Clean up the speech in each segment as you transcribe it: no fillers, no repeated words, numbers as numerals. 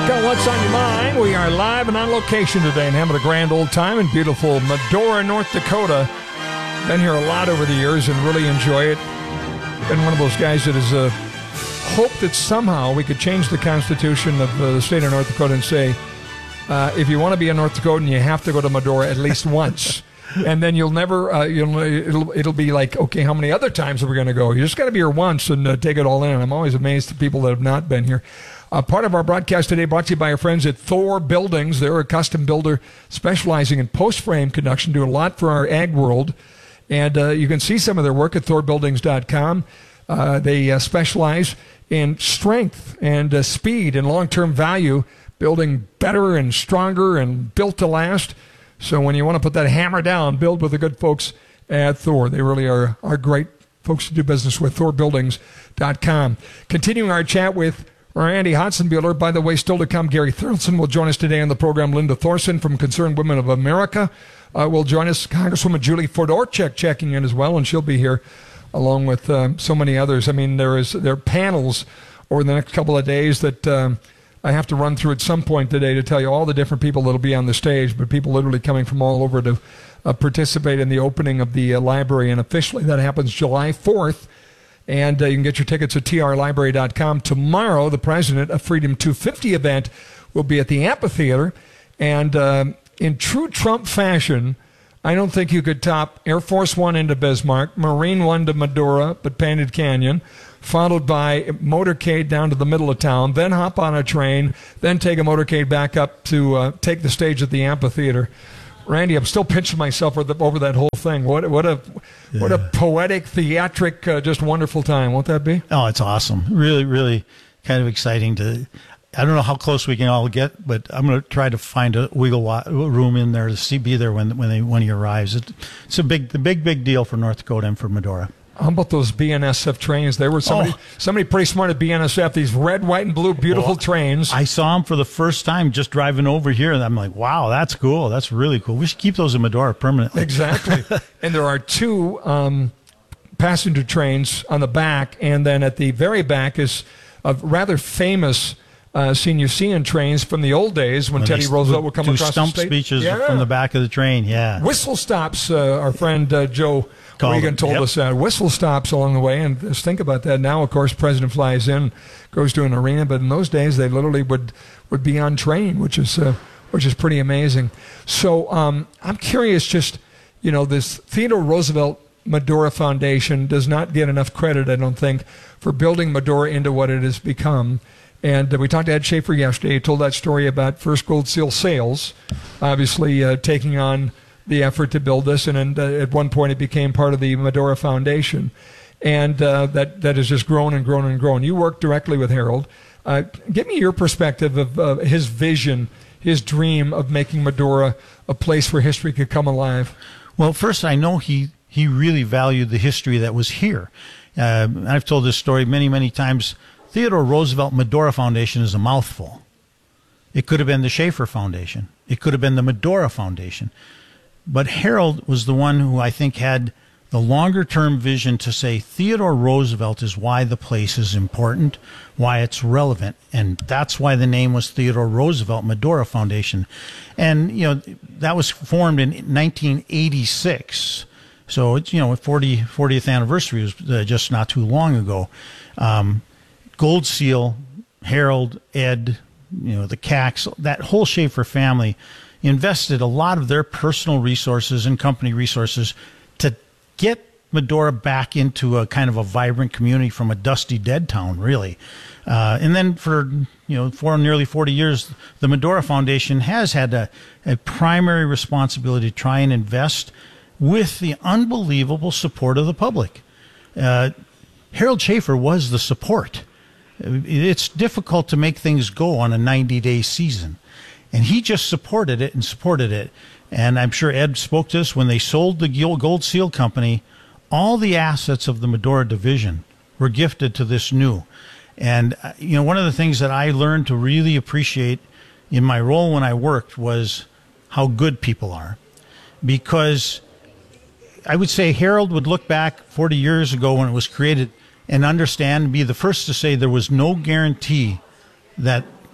Got What's on Your Mind. We are live and on location today and having a grand old time in beautiful Medora, North Dakota. Been here a lot over the years and really enjoy it. Been one of those guys that has hoped that somehow we could change the Constitution of the state of North Dakota and say, if you want to be a North Dakotan, you have to go to Medora at least once. And then you'll never, it'll be like, okay, how many other times are we going to go? You just got to be here once and take it all in. I'm always amazed at people that have not been here. Part of our broadcast today brought to you by our friends at Thor Buildings. They're a custom builder specializing in post-frame construction, do a lot for our ag world. And you can see some of their work at thorbuildings.com. They specialize in strength and speed and long-term value, building better and stronger and built to last. So when you want to put that hammer down, build with the good folks at Thor. They really are great folks to do business with, thorbuildings.com. Continuing our chat with Randy Hodson-Buehler. By the way, still to come, Gary Thorson will join us today on the program. Linda Thorson from Concerned Women of America will join us. Congresswoman Julie Fedorchak checking in as well, and she'll be here along with so many others. I mean, there are panels over the next couple of days that I have to run through at some point today to tell you all the different people that will be on the stage, but people literally coming from all over to participate in the opening of the library. And officially that happens July 4th. And you can get your tickets at trlibrary.com. Tomorrow, the president of Freedom 250 event will be at the amphitheater. And in true Trump fashion, I don't think you could top Air Force One into Bismarck, Marine One to Medora, but Painted Canyon, followed by motorcade down to the middle of town, then hop on a train, then take a motorcade back up to take the stage at the amphitheater. Randy, I'm still pinching myself over that whole thing. What a poetic, theatric, just wonderful time. Won't that be? Oh, it's awesome. Really, really kind of exciting to. I don't know how close we can all get, but I'm going to try to find a wiggle room in there to be there when he arrives. It's a big deal for North Dakota and for Medora. How about those BNSF trains? They were somebody pretty smart at BNSF. These red, white, and blue, beautiful trains. I saw them for the first time just driving over here, and I'm like, wow, that's cool. That's really cool. We should keep those in Medora permanently. Exactly. And there are two passenger trains on the back, and then at the very back is a rather famous senior CN trains from the old days when Teddy Roosevelt would come across the state. Speeches from the back of the train, yeah. Whistle stops, our friend Joe Regan told us that. Whistle stops along the way, and just think about that. Now, of course, President flies in, goes to an arena, but in those days they literally would be on train, which is pretty amazing. So I'm curious, just, this Theodore Roosevelt Medora Foundation does not get enough credit, I don't think, for building Medora into what it has become. And we talked to Ed Schaefer yesterday. He told that story about First Gold Seal sales, obviously taking on the effort to build this. And at one point it became part of the Medora Foundation. And that has just grown and grown and grown. You work directly with Harold. Give me your perspective of his vision, his dream of making Medora a place where history could come alive. Well, first, I know he really valued the history that was here. I've told this story many, many times. Theodore Roosevelt Medora Foundation is a mouthful. It could have been the Schaefer Foundation. It could have been the Medora Foundation. But Harold was the one who I think had the longer-term vision to say Theodore Roosevelt is why the place is important, why it's relevant, and that's why the name was Theodore Roosevelt Medora Foundation. And, that was formed in 1986. So, it's, 40th anniversary was just not too long ago. Gold Seal, Harold, Ed, the Cax, that whole Schaefer family invested a lot of their personal resources and company resources to get Medora back into a kind of a vibrant community from a dusty, dead town, really. And then for nearly 40 years, the Medora Foundation has had a primary responsibility to try and invest with the unbelievable support of the public. Harold Schaefer was the support. It's difficult to make things go on a 90-day season. And he just supported it and supported it. And I'm sure Ed spoke to us when they sold the Gold Seal Company, all the assets of the Medora division were gifted to this new. And, one of the things that I learned to really appreciate in my role when I worked was how good people are. Because I would say Harold would look back 40 years ago when it was created and understand, be the first to say there was no guarantee that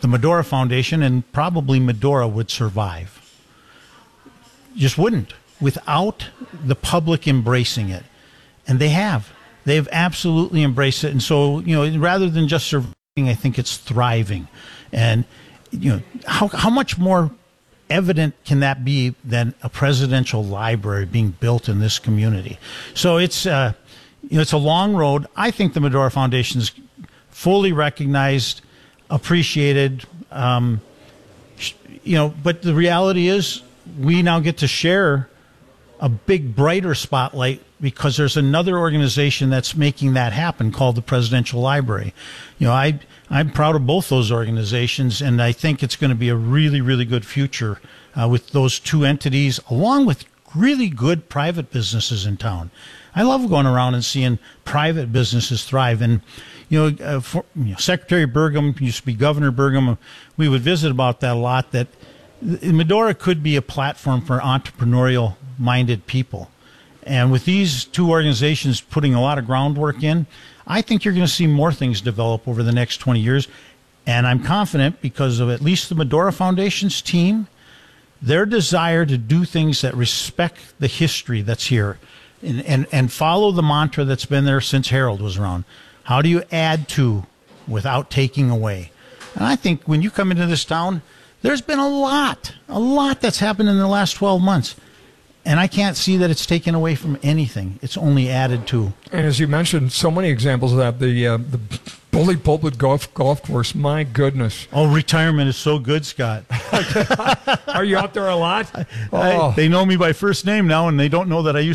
the Medora Foundation and probably Medora would survive. Just wouldn't, without the public embracing it. And they have. They've absolutely embraced it. And so, rather than just surviving, I think it's thriving. And, how much more evident can that be than a presidential library being built in this community? So it's a long road. I think the Medora Foundation is fully recognized, appreciated, but the reality is we now get to share a big, brighter spotlight because there's another organization that's making that happen called the Presidential Library. I'm proud of both those organizations, and I think it's going to be a really, really good future with those two entities, along with really good private businesses in town. I love going around and seeing private businesses thrive. And, Secretary Burgum used to be Governor Burgum. We would visit about that a lot, that Medora could be a platform for entrepreneurial-minded people. And with these two organizations putting a lot of groundwork in, I think you're going to see more things develop over the next 20 years. And I'm confident because of at least the Medora Foundation's team, their desire to do things that respect the history that's here and follow the mantra that's been there since Harold was around. How do you add to without taking away? And I think when you come into this town, there's been a lot that's happened in the last 12 months. And I can't see that it's taken away from anything. It's only added to. And as you mentioned, so many examples of that. The Bully Pulpit golf course, my goodness. Oh, retirement is so good, Scott. Are you out there a lot? They know me by first name now, and they don't know that I used